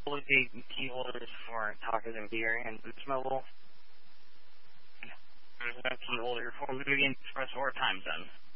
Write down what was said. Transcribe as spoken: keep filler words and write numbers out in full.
big key holders for Talkers and Beer and Boots Mobile. There's no key holder for Moving Express or Time Zone.